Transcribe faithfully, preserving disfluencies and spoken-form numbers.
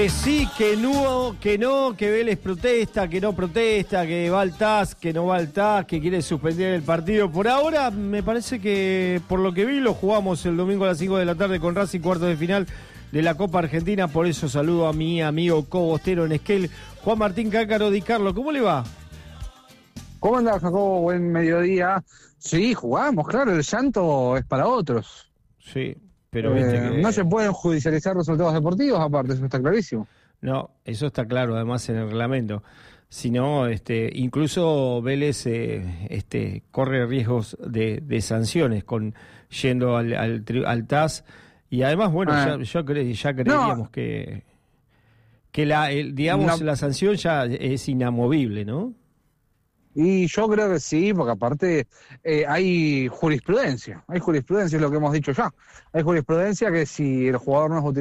Que sí, que no, que no, que Vélez protesta, que no protesta, que va al T A S, que no va al T A S, que quiere suspender el partido. Por ahora, me parece que, por lo que vi, lo jugamos el domingo a las cinco de la tarde con Racing, cuartos de final de la Copa Argentina. Por eso saludo a mi amigo cobostero en Esquel, Juan Martín Cácaro. Di Carlos, ¿cómo le va? ¿Cómo anda, Jacobo? Buen mediodía. Sí, jugamos, claro, el llanto es para otros. Sí. Pero viste eh, que... no se pueden judicializar resultados deportivos, aparte, eso está clarísimo. No, eso está claro, además en el reglamento. Si no, este, incluso Vélez eh, este, corre riesgos de, de sanciones con yendo al, al, al T A S. Y además, bueno, ah. ya, yo cre, ya creeríamos no. que, que la, el, digamos, no. la sanción ya es inamovible, ¿no? Y yo creo que sí, porque aparte eh, hay jurisprudencia, hay jurisprudencia, es lo que hemos dicho ya. Hay jurisprudencia que si el jugador no es utilizado